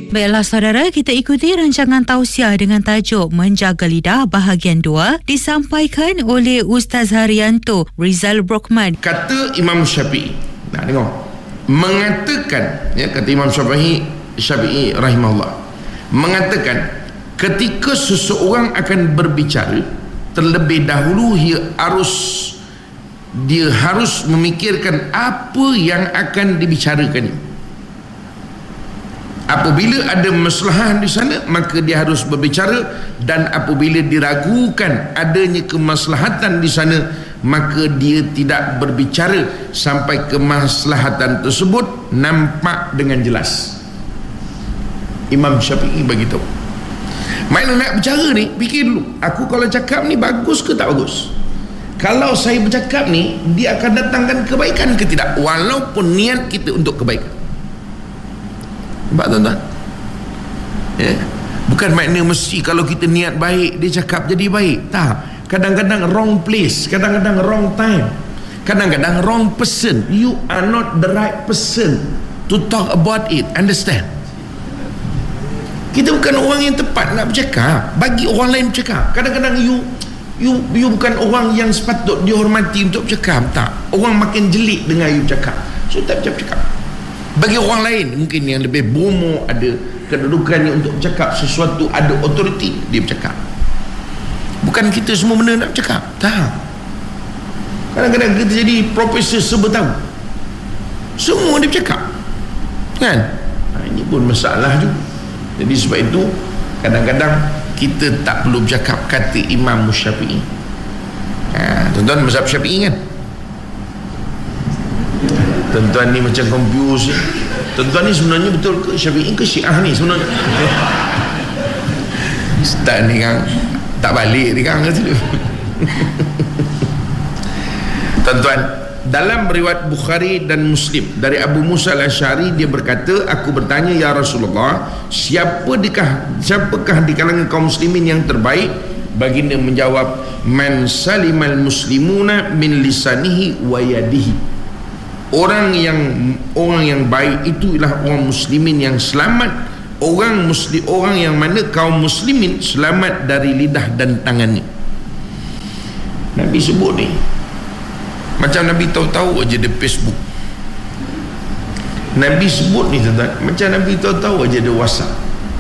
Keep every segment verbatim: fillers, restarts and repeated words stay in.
Baiklah saudara, kita ikuti rancangan tausiah dengan tajuk Menjaga Lidah bahagian dua disampaikan oleh Ustaz Haryanto Rizal Brockman. Kata Imam Syafi'i, nak dengar, mengatakan, ya, kata Imam Syafi'i Syafi'i rahimahullah, mengatakan ketika seseorang akan berbicara, terlebih dahulu dia harus dia harus memikirkan apa yang akan dibicarakannya. Apabila ada maslahat di sana, maka dia harus berbicara, dan apabila diragukan adanya kemaslahatan di sana, maka dia tidak berbicara sampai kemaslahatan tersebut nampak dengan jelas. Imam Syafi'i bagi tahu. Mana nak berbicara ni, fikir dulu, aku kalau cakap ni bagus ke tak bagus? Kalau saya bercakap ni, dia akan datangkan kebaikan ke tidak, walaupun niat kita untuk kebaikan. Nampak tuan-tuan? Ya. Bukan makna mesti kalau kita niat baik dia cakap jadi baik. Tak. Kadang-kadang wrong place, kadang-kadang wrong time, kadang-kadang wrong person. You are not the right person to talk about it. Understand? Kita bukan orang yang tepat nak bercakap, bagi orang lain bercakap. Kadang-kadang you you you bukan orang yang sepatut dihormati untuk bercakap. Tak. Orang makin jelik dengan you bercakap, so tak bercakap. Bagi orang lain mungkin yang lebih bomo, ada kedudukannya untuk bercakap sesuatu, ada authority, dia bercakap. Bukan kita semua benda nak bercakap. Tak. Kadang-kadang kita jadi profesor serba tahu, semua dia bercakap, kan? Nah, ini pun masalah juga. Jadi sebab itu kadang-kadang kita tak perlu bercakap, kata Imam Syafi'i. Ha, tuan-tuan mazhab Syafi'i kan? Tuan-tuan ni macam confused. Tuan-tuan ni sebenarnya betul ke Syafi'i ke Syiah ni sebenarnya? Ustaz ni kan tak balik ni kan. Tuan-tuan, dalam riwayat Bukhari dan Muslim dari Abu Musa al-Asy'ari, dia berkata, aku bertanya, ya Rasulullah, siapakah siapakah di kalangan kaum muslimin yang terbaik? Baginda menjawab, man salimal muslimuna min lisanihi wa yadihi. Orang yang orang yang baik itu ialah orang muslimin yang selamat. Orang muslim, orang yang mana kaum muslimin selamat dari lidah dan tangannya. Nabi sebut ni, macam Nabi tahu-tahu aja ada Facebook. Nabi sebut ni tuan-tuan, macam Nabi tahu-tahu aja ada WhatsApp.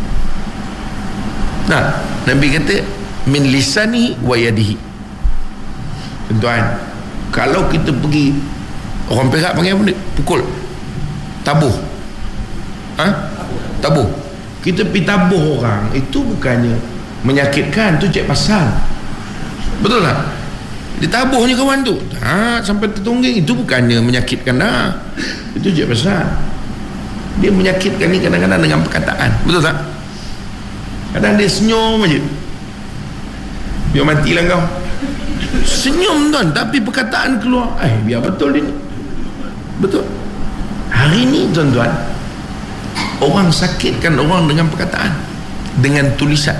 Nah, Nabi kata min lisani wa yadihi. Tuan-tuan, kalau kita pergi, orang Perak panggil apa ni? Pukul, tabuh, ha? Tabuh. Kita pergi tabuh orang, itu bukannya menyakitkan, tu cek pasal. Betul tak? Ditabuhnya kawan tu, ha, sampai tertungging, itu bukannya menyakitkan dah. Itu cek pasal. Dia menyakitkan ni kadang-kadang dengan perkataan. Betul tak? Kadang dia senyum aja, biar matilah kau. Senyum tuan, tapi perkataan keluar, eh biar betul dia ni. Betul. Hari ni tuan-tuan, orang sakitkan orang dengan perkataan, dengan tulisan.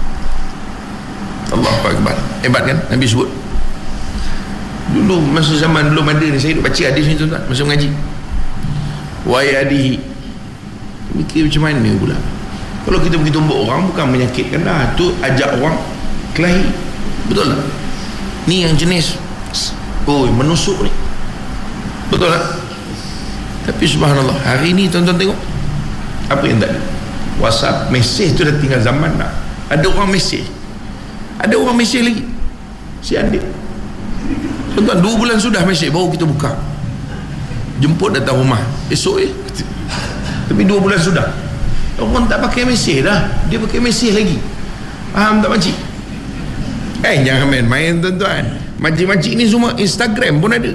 Allahu Akbar. Hebat kan Nabi sebut. Dulu masa zaman belum ada ni, saya duk baca hadis ni tuan-tuan masa mengaji. Wa yadihi. Mikir macam mana pula kalau kita pergi tumbuk orang, bukan menyakitkan dah, tu ajak orang kelahi. Betul tak? Ni yang jenis oh menusuk ni. Betul tak? Tapi subhanallah, hari ni tuan-tuan tengok apa yang tak ada. WhatsApp, mesej tu dah tinggal zaman dah. Ada orang mesej, ada orang mesej lagi, si adik tuan-tuan, dua bulan sudah mesej, baru kita buka, jemput datang rumah esok eh. Tapi dua bulan sudah, orang tak pakai mesej dah, dia pakai mesej lagi. Faham tak makcik? Eh jangan main-main tuan-tuan, makcik-makcik ni semua Instagram pun ada.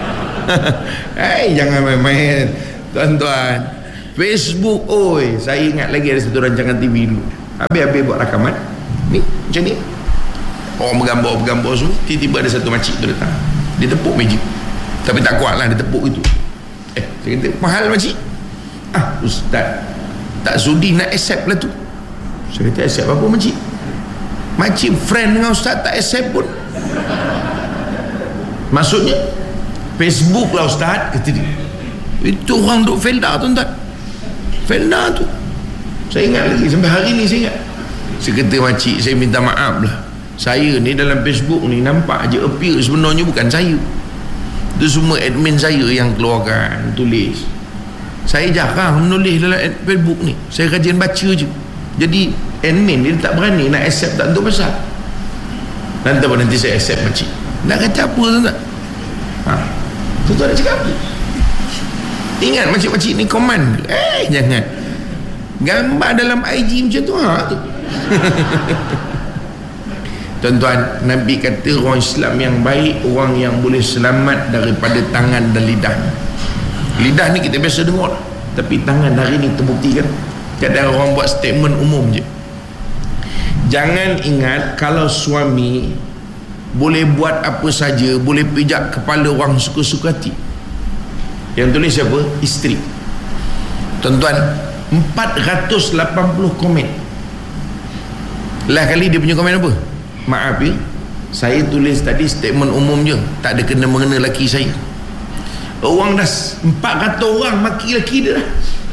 Eh jangan main-main tuan-tuan. Facebook, oi, saya ingat lagi ada satu rancangan T V dulu, habis-habis buat rakaman ni macam ni, orang bergambar-bergambar semua, tiba-tiba ada satu makcik tu datang, dia tepuk meja, tapi tak kuat lah dia tepuk itu. Eh saya kata, mahal makcik. Ah ustaz, tak sudi nak accept lah tu. Saya kata, accept apa makcik? Makcik friend dengan ustaz tak accept pun. Maksudnya Facebook lah ustaz, kata dia. Itu orang duk Felda tuan-tuan, Felda tu Saya ingat lagi sampai hari ni saya ingat. Saya kata makcik, saya minta maaf lah, saya ni dalam Facebook ni nampak je appear, sebenarnya bukan saya. Itu semua admin saya yang keluarkan, tulis. Saya jarang menulis dalam Facebook ni, saya rajin baca je. Jadi admin dia tak berani nak accept tak tentu pasal. Nanti apa nanti saya accept makcik. Nak kata apa tu tak? Ha? Tuan-tuan nak cakap apa? Ingat makcik-makcik ni command. Eh jangan gambar dalam I G macam tu, ha tu. Tuan-tuan, Nabi kata orang Islam yang baik orang yang boleh selamat daripada tangan dan lidah. Lidah ni kita biasa dengar, tapi tangan hari ni terbuktikan. Kadang orang buat statement umum je. Jangan ingat kalau suami boleh buat apa saja, boleh pijak kepala orang suka-suka hati. Yang tulis siapa? Isteri. Tuan-tuan, empat ratus lapan puluh komen. Lah kali dia punya komen apa? Maaf ya, saya tulis tadi statement umum je, tak ada kena-mengena laki saya. Orang dah empat ratus orang maki laki dia dah.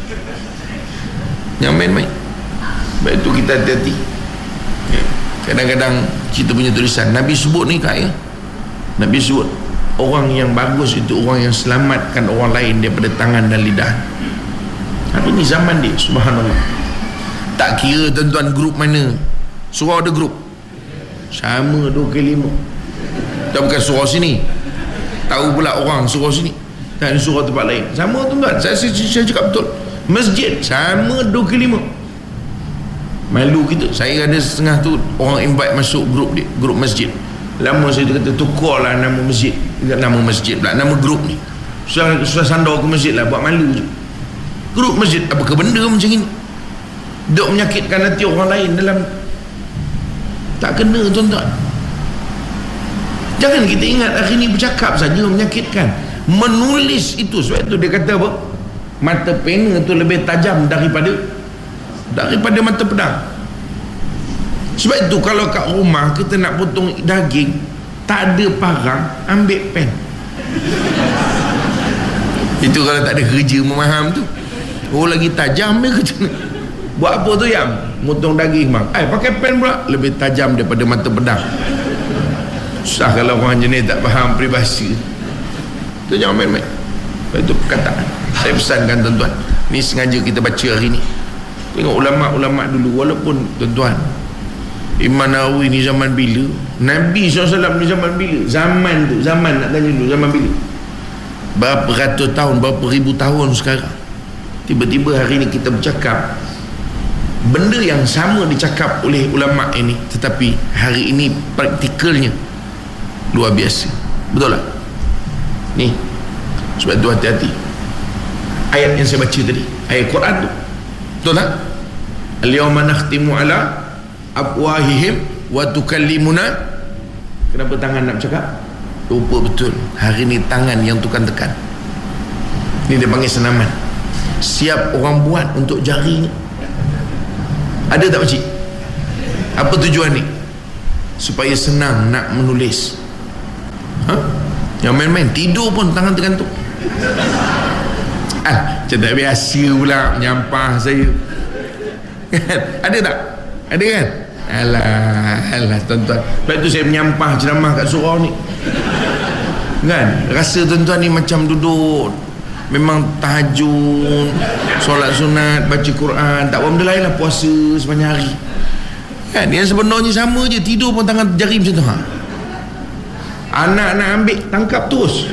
Yang main-main. Sebab itu kita hati-hati. Kadang-kadang kita punya tulisan Nabi sebut ni kak ya, Nabi sebut orang yang bagus itu orang yang selamatkan orang lain daripada tangan dan lidah. Tapi ni zaman dia, subhanallah. Tak kira tuan-tuan grup mana, surau ada grup sama dua kali lima. Tak bukan surau sini, tahu pula orang surau sini dan surau tempat lain sama tuan-tuan. Saya, saya, saya cakap betul, masjid sama dua kali lima. Malu kita. Saya ada setengah tu orang invite masuk grup dia, grup masjid. Lama saya tu kata tukarlah nama masjid, tidak nama masjid pula, nama grup ni. Susah, susah sandar ke masjid lah, buat malu je. Grup masjid, apa ke benda macam ni? Duk menyakitkan hati orang lain dalam, tak kena tuan-tuan. Jangan kita ingat hari ni bercakap saja menyakitkan, menulis itu. Sebab itu dia kata apa? Mata pena tu lebih tajam daripada daripada mata pedang. Sebab itu kalau kat rumah kita nak potong daging, tak ada parang, ambil pen. Itu kalau tak ada kerja memaham tu. Oh lagi tajam dia kerja. Buat apa tu yang potong daging bang? Eh pakai pen pula, lebih tajam daripada mata pedang. Susah kalau orang jenis tak faham peribahasa. Tu jangan main-main. Itu perkataan. Saya pesankan tuan-tuan, ni sengaja kita baca hari ni. Tengok ulama'-ulama' dulu, walaupun tuan-tuan Imam Nawawi ni zaman bila, Nabi sallallahu alaihi wasallam ni zaman bila, zaman tu, zaman nak tanya dulu, zaman bila, berapa ratus tahun, berapa ribu tahun sekarang. Tiba-tiba hari ni kita bercakap benda yang sama dicakap oleh ulama' ini, tetapi hari ini praktikalnya luar biasa. Betul tak? Ni sebab tu hati-hati ayat yang saya baca tadi, ayat Quran tu. Betul tak? Al-yawma nakhtimu ala afwahihim wa tukallimuna. Kenapa tangan nak bercakap? Lupa betul, hari ni tangan yang tukang tekan. Ni dia panggil senaman. Siap orang buat untuk jari ni. Ada tak pakcik? Apa tujuan ni? Supaya senang nak menulis. Ha? Yang main-main tidur pun tangan tergantung. Ah, macam tak biasa pula menyampah saya. Ada tak? Ada kan? Alah, alah tuan-tuan. Sebab tu saya menyampah ceramah kat surau ni. Kan? Rasa tuan-tuan ni macam duduk memang tahajud, solat sunat, baca Quran, tak buat benda lain lah, puasa sepanjang hari. Kan? Yang sebenarnya sama je, tidur pun tangan jari macam tu. Ha? Anak nak ambil, tangkap terus.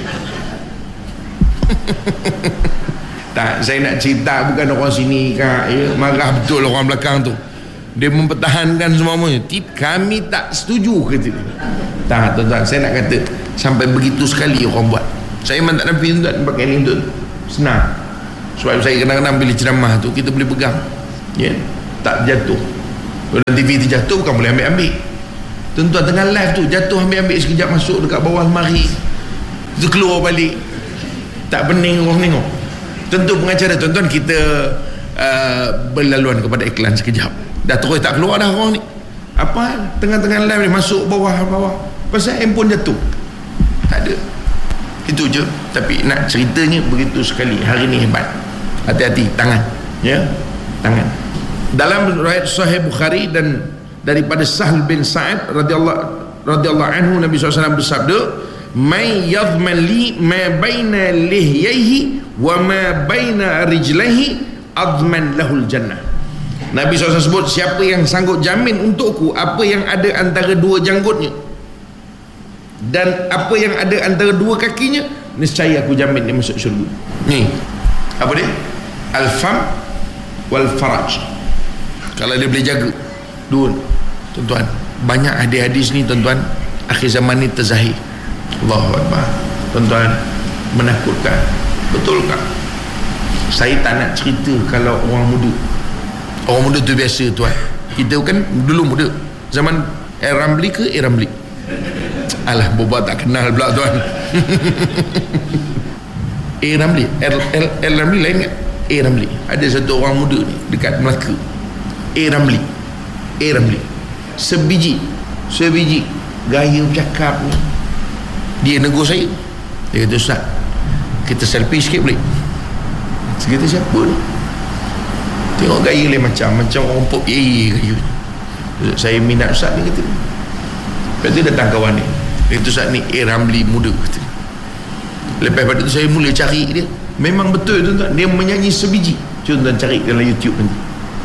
Tak, saya nak cerita bukan orang sini kak, ya, marah betul orang belakang tu. Dia mempertahankan semuanya. Kami tak setuju kata dia. Tak tuan-tuan, saya nak kata sampai begitu sekali orang buat. Saya memang tak nampak tuan pakai ni untuk senang. Sebab saya kadang-kadang bila ceramah tu kita boleh pegang, ya, tak jatuh. Kalau T V terjatuh bukan boleh ambil-ambil. Tuan-tuan tengah live tu jatuh, ambil-ambil sekejap, masuk dekat bawah lemari, tu keluar balik, tak pening orang tengok. Tentu pengacara tuan-tuan kita uh, berlaluan kepada iklan sekejap, dah terus tak keluar dah orang ni. Apa tengah-tengah live ni masuk bawah-bawah pasal handphone jatuh. Tak ada. Itu je. Tapi nak ceritanya begitu sekali. Hari ni hebat. Hati-hati tangan, ya, tangan. Dalam riwayat Sahih Bukhari dan daripada Sahl bin Sa'ad radhiyallahu radhiyallahu anhu, Nabi sallallahu alaihi wasallam bersabda, "May yadhman li ma baina lihyaihi wa ma baina rijlaihi adman lahul jannah." Nabi sallallahu alaihi wasallam sebut, siapa yang sanggup jamin untukku apa yang ada antara dua janggutnya dan apa yang ada antara dua kakinya, nescaya aku jamin dia masuk syurga. Ni apa dia? Al-fam wal faraj. Kalau dia boleh jaga dua, tuan-tuan, banyak hadis-hadis ni tuan-tuan, akhir zaman ni terzahir. Allahu Akbar. Tuan-tuan, menakutkan. Betul tak? Saya tak nak cerita kalau orang muda. Orang muda tu biasa tuan. Kita kan dulu muda. Zaman A. Ramli ke A. Ramli? Alah, boba tak kenal pula tuan. A. Ramli. A. Ramli lain kan? A. Ramli. Ada satu orang muda ni dekat Melaka. A. Ramli. A. Ramli. Sebiji. Sebiji. Gaya bercakap ni. Dia negur saya. Dia kata, Ustaz, kita selfie sikit boleh? Saya kata, siapa ni? Tengok gaya lain macam Macam orang pop ye gaya. Saya minat Ustaz ni, kata. Lepas tu datang kawan ni. Dia kata, Ustaz ni A. Ramli muda, kata. Lepas pada tu saya mula cari dia. Memang betul tuan-tuan, dia menyanyi sebiji. Tuan-tuan cari dalam YouTube nanti.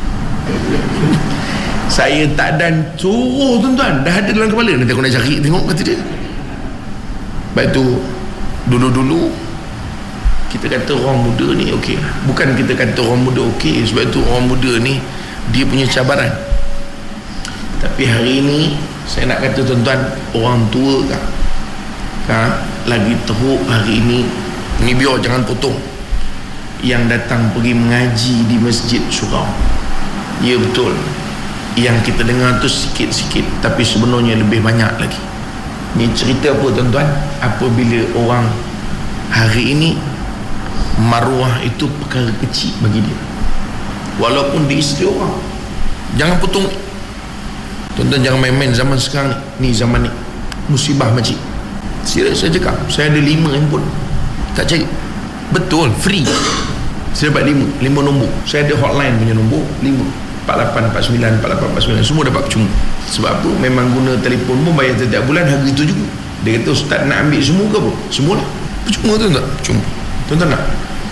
Saya tak dan suruh tuan-tuan, dah ada dalam kepala, nanti aku nak cari tengok, kata dia. Lepas tu dulu-dulu kita kata orang muda ni okey. Bukan kita kata orang muda okey, sebab tu orang muda ni dia punya cabaran. Tapi hari ini saya nak kata tuan-tuan, orang tua kan, ha, lagi teruk hari ini. Ni biar jangan potong. Yang datang pergi mengaji di masjid surau. Ya betul, yang kita dengar tu sikit-sikit, tapi sebenarnya lebih banyak lagi. Ni cerita apa tuan-tuan? Apabila orang hari ini maruah itu perkara kecil bagi dia, walaupun dia isteri orang. Jangan potong. Tuan-tuan jangan main-main zaman sekarang ni. Ni zaman ni musibah makcik. Serius saya cakap, saya ada lima handphone tak cari. Betul, free. Saya dapat lima lima nombor. Saya ada hotline punya nombor lima, empat lapan empat sembilan empat lapan empat sembilan, semua dapat percuma. Sebab apa? Memang guna telefon pun bayar setiap bulan harga itu juga. Dia kata, Ustaz nak ambil semua ke apa? Semua lah. Percuma tu tak? Percuma. Tuan-tuan nak?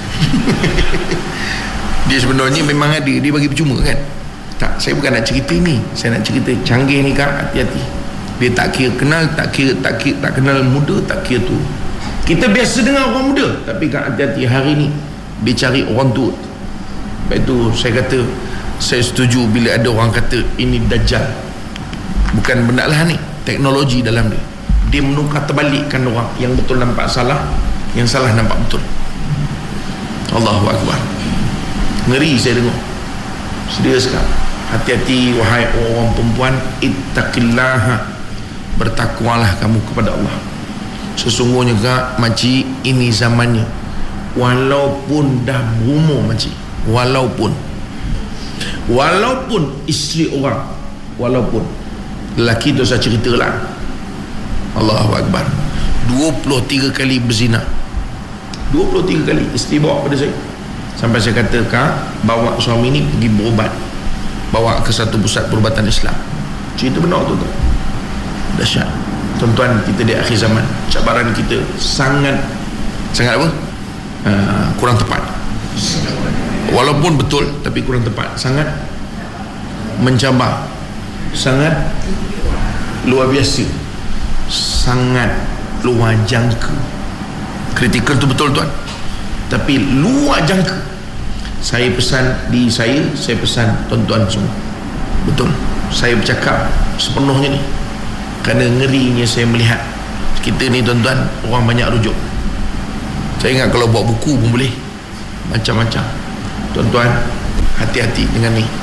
Dia sebenarnya memang ada, dia bagi percuma kan? Tak, saya bukan nak cerita ni. Saya nak cerita canggih ni kan, hati-hati. Dia tak kira kenal, tak kira tak kira tak kenal, muda tak kira tu. Kita biasa dengar orang muda, tapi kan hati-hati hari ni dia cari orang tua. Lepas tu saya kata, saya setuju bila ada orang kata ini Dajjal. Bukan benda lah ni, teknologi dalam dia. Dia menukar terbalikkan orang. Yang betul nampak salah, yang salah nampak betul. Allahu Akbar. Ngeri saya dengar. Serius kan? Hati-hati wahai orang perempuan, ittaqillaha, bertakwalah kamu kepada Allah. Sesungguhnya kak makcik, ini zamannya. Walaupun dah berumur makcik, walaupun walaupun isteri orang, walaupun lelaki tu saya cerita lah, Allahu Akbar, dua puluh tiga kali berzina, dua puluh tiga kali isteri bawa pada saya. Sampai saya kata, kak, bawa suami ni pergi berubat, bawa ke satu pusat perubatan Islam. Cerita benar tu tu. Dahsyat. Tuan-tuan, kita di akhir zaman, cabaran kita sangat sangat apa? Uh, kurang tepat. Walaupun betul, tapi kurang tepat. Sangat mencabar, sangat luar biasa, sangat luar jangka. Kritikal tu betul tuan, tapi luar jangka. Saya pesan di saya, saya pesan tuan-tuan semua, betul, saya bercakap sepenuhnya ni kerana ngerinya saya melihat kita ni tuan-tuan, orang banyak rujuk. Saya ingat kalau buat buku pun boleh macam-macam. Tuan-tuan, hati-hati dengan ni,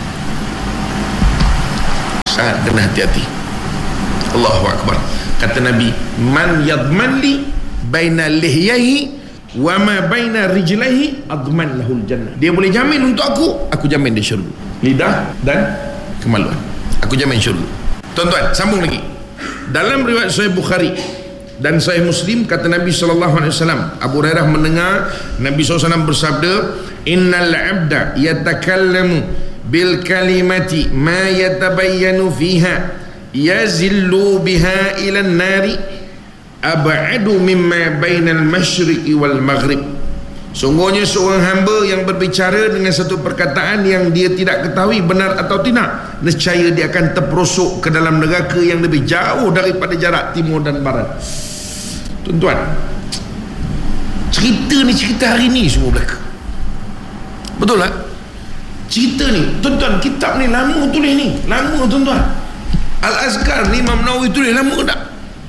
sangat kena hati-hati. Allahu Akbar. Kata Nabi, man yadman li baina lihyahi wa ma baina rijlaihi adman lahul jannah. Dia boleh jamin untuk aku, aku jamin dia syurga. Lidah dan kemaluan, aku jamin syurga. Tuan-tuan, sambung lagi. Dalam riwayat Sahih Bukhari, dan Sahih Muslim, kata Nabi sallallahu alaihi wasallam, Abu Hurairah mendengar Nabi sallallahu alaihi wasallam bersabda, innal abda yatakallamu bil kalimati ma yatabayyanu fiha yazillu biha ila an-nari ab'adu mimma bainal masyriqi wal maghrib. Sungguhnya seorang hamba yang berbicara dengan satu perkataan yang dia tidak ketahui benar atau tidak, nescaya dia akan terperosok ke dalam neraka yang lebih jauh daripada jarak timur dan barat. Tuan-tuan, cerita ni cerita hari ni semua berlaku. Betul tak? Cerita ni, tuan-tuan, kitab ni lama tulis ni, lama tuan-tuan. Al-Azkar ni Imam Nawawi tulis lama tak?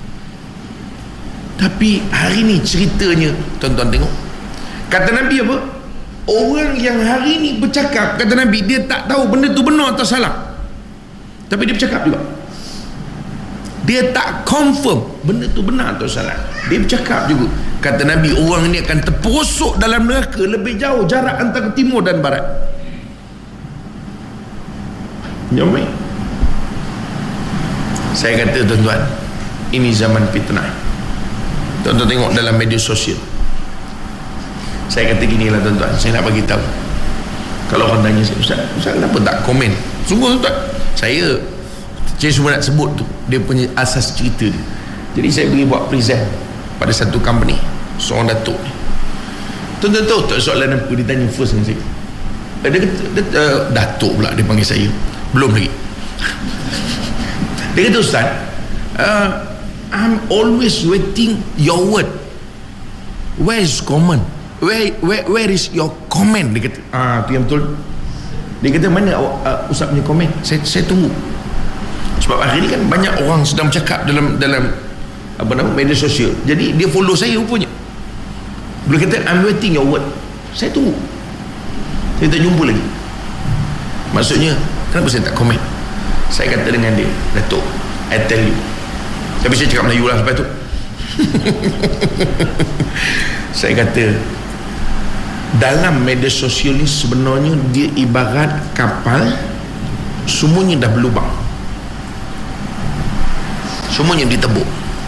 Tapi hari ni ceritanya, tuan-tuan tengok, kata Nabi apa? Orang yang hari ni bercakap, kata Nabi, dia tak tahu benda tu benar atau salah, tapi dia bercakap juga. Dia tak confirm benda tu benar atau salah, dia bercakap juga. Kata Nabi, orang ni akan terperosok dalam neraka lebih jauh jarak antara timur dan barat. Nyamai. Saya kata tuan-tuan, ini zaman fitnah. Tuan-tuan tengok dalam media sosial. Saya kata gini lah tuan-tuan, saya nak bagi tahu. Kalau orang tanya saya, Ustaz, Ustaz kenapa tak komen? Sungguh tuan-tuan, saya saya cuma nak sebut tu dia punya asas cerita dia. Jadi saya pergi buat present pada satu company, seorang datuk ni. Tuan-tuan tahu tak soalan apa dia tanya first dengan saya? Dia kata, dia, uh, datuk pula dia panggil saya. Belum lagi. Dia kata, Ustaz, uh, I'm always waiting your word. Where is comment? Where, where, where is your comment? Dia kata, ah, tu yang betul. Dia kata, mana uh, Ustaz punya komen? Saya, saya tunggu. Sebab hari ni kan banyak orang sedang bercakap dalam dalam apa nama media sosial. Jadi dia follow saya rupanya. Dia kata, I'm waiting your word. Saya tunggu. Saya tak jumpa lagi. Maksudnya, kenapa saya tak komen? Saya kata dengan dia, Datuk, I tell you. Tapi saya cakap Melayu lah lepas tu. Saya kata, dalam media sosial ni sebenarnya dia ibarat kapal, semuanya dah berlubang, semuanya ditebuk.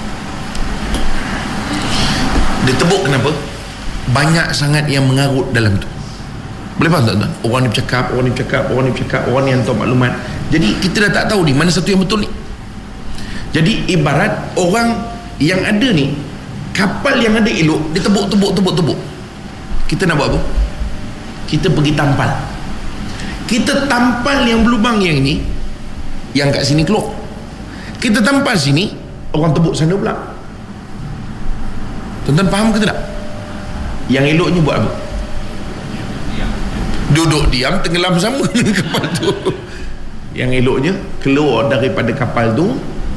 Ditebuk kenapa? Banyak sangat yang mengarut dalam tu. Boleh faham tak tuan? Orang ni bercakap, orang ni bercakap, orang ni bercakap, orang ni hantar maklumat. Jadi kita dah tak tahu ni mana satu yang betul ni. Jadi ibarat orang yang ada ni, kapal yang ada elok, dia tebuk, tebuk, tebuk, tebuk. Kita nak buat apa? Kita pergi tampal. Kita tampal yang berlubang yang ini, yang kat sini keluar. Kita tampal sini, orang tebuk sana pula. Tuan-tuan faham ke tidak? Yang eloknya buat apa? Duduk diam, tenggelam sama dengan kapal tu. Yang eloknya keluar daripada kapal tu,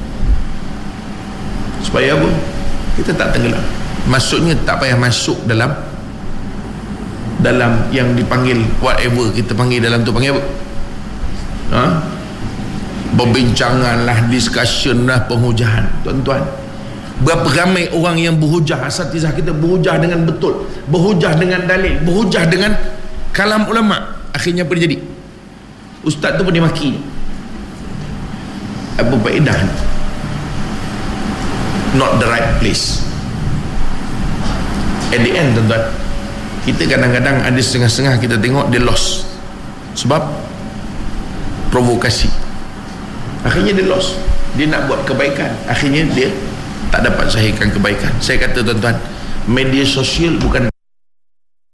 supaya apa? Kita tak tenggelam. Maksudnya tak payah masuk dalam dalam yang dipanggil whatever kita panggil dalam tu, panggil apa? Ha? Perbincangan lah, discussion lah, penghujah. Tuan-tuan, berapa ramai orang yang berhujah, asatizah kita berhujah dengan betul, berhujah dengan dalil, berhujah dengan kalam ulama. Akhirnya apa dia jadi? Ustaz tu pun dia maki. Apa faedah? Not the right place. At the end tuan-tuan, kita kadang-kadang ada setengah-setengah kita tengok dia lost sebab provokasi. Akhirnya dia lost. Dia nak buat kebaikan, akhirnya dia tak dapat sahihkan kebaikan. Saya kata tuan-tuan, media sosial bukan